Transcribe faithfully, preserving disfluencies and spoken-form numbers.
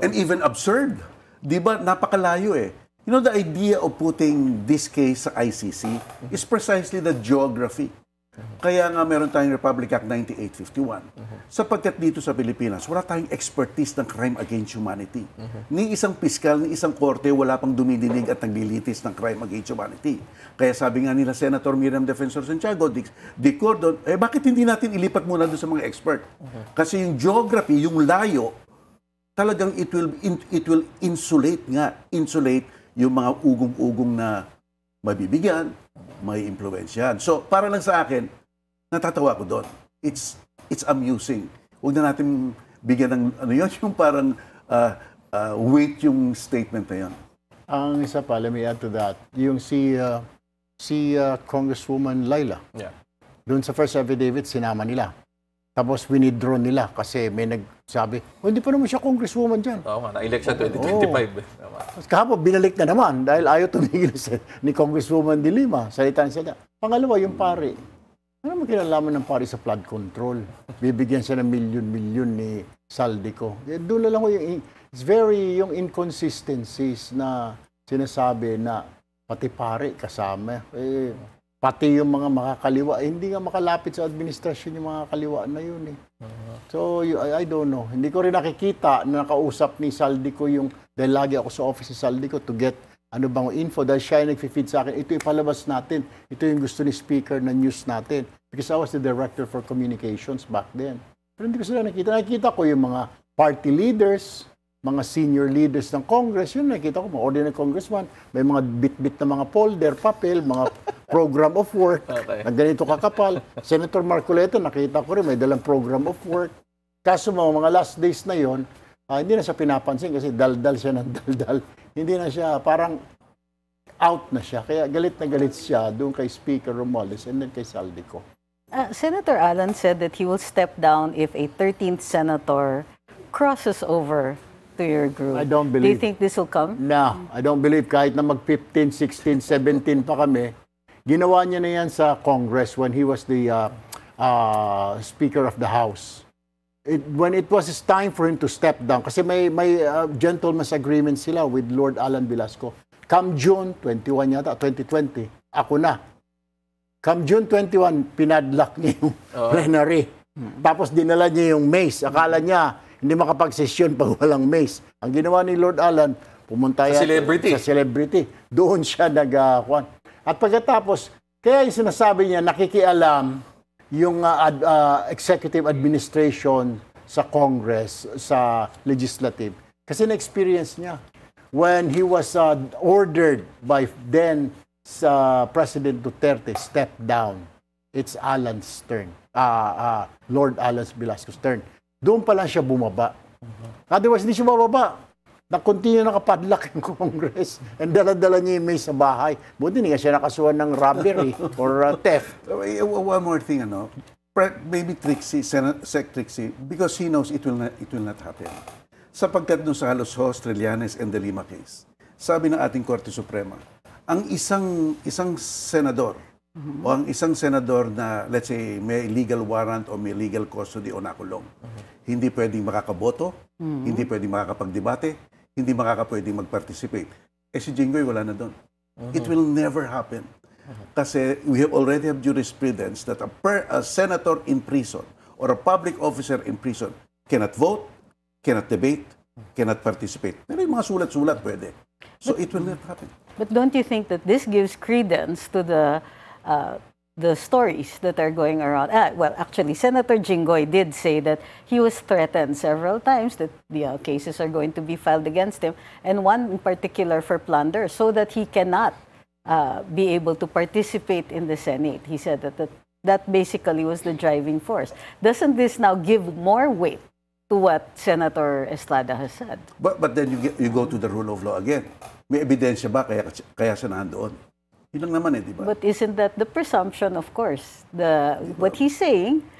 and even absurd. Di ba? Napakalayo eh. You know, the idea of putting this case sa I C C is precisely the geography. Kaya nga meron tayong Republic Act ninety-eight fifty-one. Sapagkat dito sa Pilipinas, wala tayong expertise ng crime against humanity. Ni isang piskal, ni isang korte, wala pang dumidinig at naglilitis ng crime against humanity. Kaya sabi nga nila Senator Miriam Defensor Santiago, Dick, Dick Cordon, eh bakit hindi natin ilipat muna doon sa mga expert? Kasi yung geography, yung layo, talagang it will, it will insulate nga, insulate yung mga ugong-ugong na mabibigyan, may impluwensyahan. So, para lang sa akin, natatawa ko doon. It's it's amusing. Huwag na natin bigyan ng, ano yun, yung parang uh, uh, weight yung statement na yun. Ang isa pa, let me add to that, yung si, uh, si uh, Congresswoman Laila. Yeah. Doon sa first affidavit, sinama nila. Tapos winidraw nila kasi may nagsabi, oh, hindi pa naman siya congresswoman dyan. Oo nga, na-election twenty twenty-five. Oh. Tapos kahapon, binalik na naman dahil ayaw tumigil ni Congresswoman De Lima. Salita sila. Pangalawa, yung pari. Ano naman kinalaman ng pari sa flood control? Bibigyan siya ng milyon-milyon ni Saldico. Doon na lang ko yung, it's very, yung inconsistencies na sinasabi na pati pari kasama. Eh, pati yung mga makakaliwa, eh, hindi nga makalapit sa administrasyon yung mga kaliwa na yun eh. Uh-huh. So, I, I don't know. Hindi ko rin nakikita na nakausap ni Saldico yung, dahil lagi ako sa office ni Saldico to get ano bang info, dahil siya yung nag-feed sa akin, ito ipalabas natin, ito yung gusto ni speaker na news natin. Because I was the director for communications back then. Pero hindi ko sila nakita. Nakikita ko yung mga party leaders, mga senior leaders ng Congress, yun nakita ko, mga ordinary congressman, may mga bit-bit na mga folder, papel, mga program of work, okay, na ganito kakapal. Senator Marcoleta, nakita ko rin, may dalang program of work. Kaso mga, mga last days na yon, uh, hindi na siya pinapansin kasi daldal siya ng daldal. Hindi na siya, parang out na siya. Kaya galit na galit siya doon kay Speaker Romualdez and then kay Saldico. Uh, Senator Alan said that he will step down if a thirteenth senator crosses over to your group. I don't believe. Do you think this will come? No, I don't believe. Kahit na mag fifteen, sixteen, seventeen pa kami, ginawa niya na yan sa Congress when he was the uh, uh, Speaker of the House. It, when it was time for him to step down, kasi may, may uh, gentleman's agreement sila with Lord Alan Velasco. Come June twenty-one yata, twenty twenty, ako na. Come June twenty-one, pinadlock niya yung oh. plenary. Hmm. Tapos dinala niya yung mace. Akala niya, hindi makapag-session pag walang mace. Ang ginawa ni Lord Alan, pumunta sa celebrity. Sa celebrity. Doon siya nag-akuan. Uh, At pagkatapos, kaya yung sinasabi niya, nakikialam yung uh, ad, uh, executive administration sa Congress, sa legislative. Kasi na-experience niya. When he was uh, ordered by then sa President Duterte, step down. It's Alan's turn. Uh, uh, Lord Alan Velasco's turn. Doon pa lang siya bumaba. Otherwise, hindi siya bababa. Na-continue nakapadlock yung Congress and dala-dala niya yung may sa bahay. Buti hindi nga siya nakasuhan ng robbery or uh, theft. One more thing, ano? Maybe Trixie, Sec Trixie, because he knows it will not, it will not happen. Sapagkat doon sa Halos Host, Trillanes, and the Lima case, sabi ng ating Korte Suprema, ang isang isang senador, mm-hmm. o ang isang senador na, let's say, may legal warrant o may legal custody o nakulong, mm-hmm. hindi pwedeng makakaboto, mm-hmm. hindi pwedeng makakapagdebate, hindi makakapwedeng mag-participate. Eh si Jinggoy wala na doon. Uh-huh. It will never happen. Uh-huh. Kasi we have already have jurisprudence that a, per, a senator in prison or a public officer in prison cannot vote, cannot debate, cannot participate. Pero yung mga sulat-sulat pwede. So but, it will not happen. But don't you think that this gives credence to the uh, the stories that are going around? Ah, well, actually, Senator Jinggoy did say that he was threatened several times that the uh, cases are going to be filed against him, and one in particular for plunder, so that he cannot uh, be able to participate in the Senate. He said that, that that basically was the driving force. Doesn't this now give more weight to what Senator Estrada has said? But, but then you, get, you go to the rule of law again. May ebidensya ba kaya, kaya siya nandoon? Yun lang naman eh, di ba? But isn't that the presumption, of course? The, what he's saying